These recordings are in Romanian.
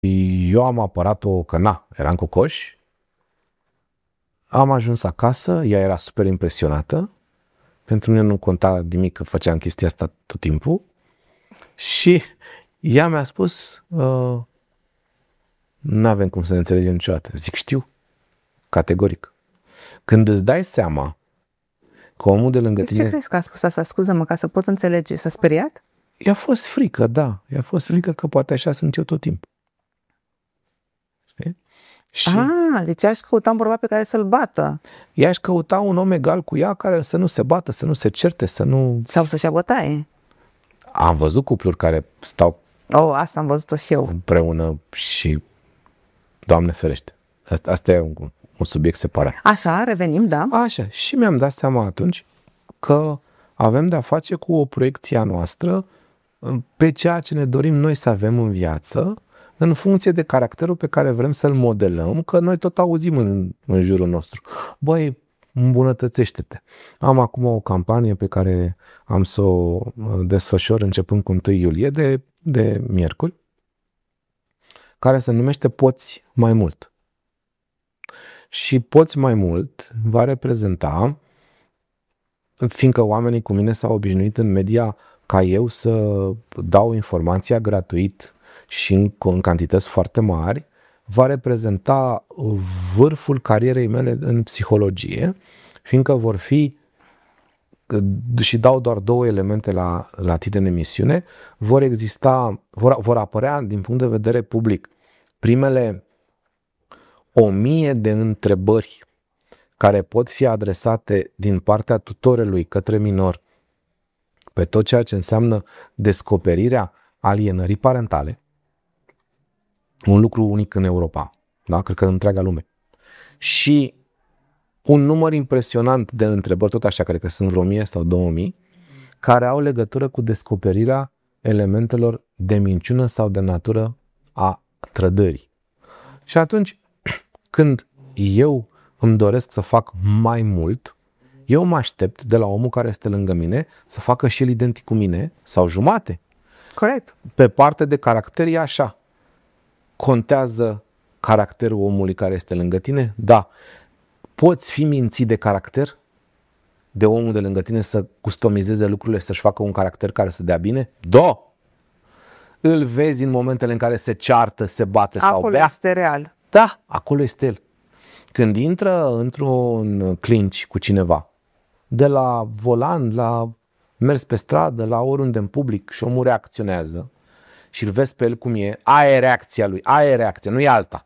eu am apărat-o că eram cocoș. Am ajuns acasă, ea era super impresionată. Pentru mine nu conta nimic că făceam chestia asta tot timpul. Și ea mi-a spus, nu avem cum să ne înțelegem niciodată. Zic, știu, categoric. Când îți dai seama că omul de lângă tine... De ce crezi că a spus asta? Scuză-mă, ca să pot înțelege. S-a speriat? I-a fost frică, da. I-a fost frică că poate așa sunt eu tot timpul. Știi? Și Deci aș căuta un bărbat pe care să-l bată. ea își căuta un om egal cu ea care să nu se bată, să nu se certe, să nu... Sau să-și ia bătaie. Am văzut cupluri care stau Asta am văzut-o și eu. împreună și, Doamne ferește, asta e un subiect separat. Așa, revenim, da. Așa, și mi-am dat seama atunci că avem de-a face cu o proiecție a noastră pe ceea ce ne dorim noi să avem în viață, în funcție de caracterul pe care vrem să-l modelăm, că noi tot auzim în jurul nostru. Băi, îmbunătățește-te. Am acum o campanie pe care am să o desfășor începând cu 1 iulie de miercuri, care se numește Poți mai mult. Și Poți mai mult va reprezenta, fiindcă oamenii cu mine s-au obișnuit în media ca eu să dau informația gratuit și în cantități foarte mari, va reprezenta vârful carierei mele în psihologie, fiindcă vor fi, și dau doar 2 elemente la titlu în emisiune, vor apărea din punct de vedere public primele 1000 de întrebări care pot fi adresate din partea tutorelui către minor pe tot ceea ce înseamnă descoperirea alienării parentale. Un lucru unic în Europa, da? Cred că în întreaga lume. Și un număr impresionant de întrebări, tot așa, cred că sunt vreo 1000 sau 2000, care au legătură cu descoperirea elementelor de minciună sau de natură a trădării. Și atunci, când eu îmi doresc să fac mai mult, eu mă aștept de la omul care este lângă mine să facă și el identic cu mine sau jumate. Corect. Pe parte de caracter e așa. Contează caracterul omului care este lângă tine? Da. Poți fi mințit de caracter? De omul de lângă tine să customizeze lucrurile, să-și facă un caracter care să dea bine? Da. Îl vezi în momentele în care se ceartă, se bate sau Acolo bea? este real. Da, acolo este el. Când intră într-un clinch cu cineva, de la volan, la mers pe stradă, la oriunde în public și omul reacționează și îl vezi pe el cum e, aia e reacția lui, aia e reacția, nu e alta.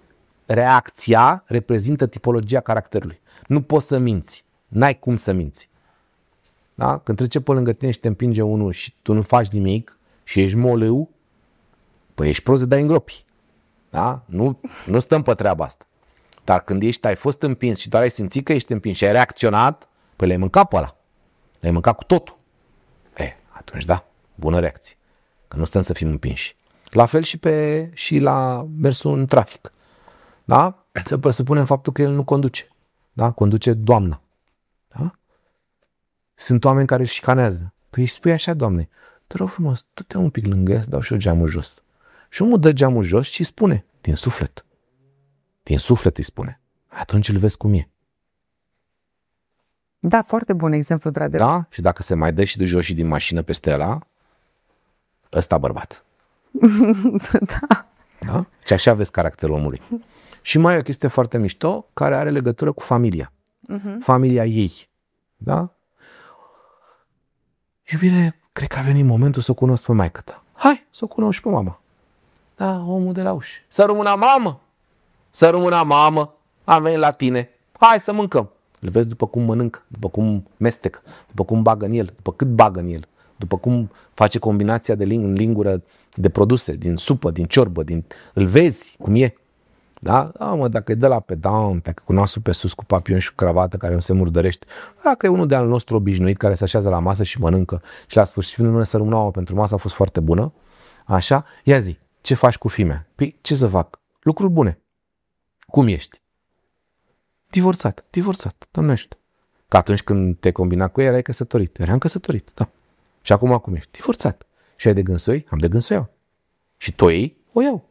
Reacția reprezintă tipologia caracterului. Nu poți să minți, n-ai cum să minți. Da? Când trece pe lângă tine și te împinge unul și tu nu faci nimic și ești molâu, păi ești prost de dai în gropi. Da? Nu stăm pe treaba asta. Dar când ai fost împins și doar ai simțit că ești împins și ai reacționat, păi l-ai mâncat pe ăla. L-ai mâncat cu totul. Atunci da, bună reacție. Că nu stăm să fim împinși. La fel și la mersul în trafic. Da? Să presupunem faptul că el nu conduce. Da? Conduce doamna. Da? Sunt oameni care își șicanează. Păi îi spui așa, Doamne, te rog frumos, du-te un pic lângă ea să dau și eu geamul jos. Și omul dă geamul jos și spune, din suflet. Din suflet îi spune. Atunci îl vezi cum e. Da, foarte bun exemplu, într-adevăr. Da? Și dacă se mai dă și de jos și din mașină peste ăla, ăsta bărbat. Da. Da? Și așa vezi caracterul omului. Și mai e o chestie foarte mișto care are legătură cu familia. Familia ei. Da? Iubire, cred că a venit momentul să o cunosc pe maică-ta. Hai, să o cunosc și pe mama. Da, omul de la ușă. Să rămână mamă! Să rămână mamă! Am venit la tine. Hai să mâncăm. Îl vezi după cum mănâncă, după cum mestecă, după cum bagă în el, după cât bagă în el, după cum face combinația în lingură de produse, din supă, din ciorbă, îl vezi cum e. Da? Dacă e de la pedant, dacă cu nasul pe sus, cu papion și cu cravată care nu se murdărește, dacă e unul de al nostru obișnuit care se așează la masă și mănâncă și la sfârșit nu să rămână pentru masă a fost foarte bună, așa, ia zi, ce faci cu fimea? Păi, ce să fac? Lucruri bune. Cum ești? Divorțat, Doamne ajută. Că atunci când te combina cu ea, erai căsătorit. Eram căsătorit, da. Și acum cum ești? Divorțat. Și ai de gând să o iei? Am de gând să o iau. Și tu o iei? O iau.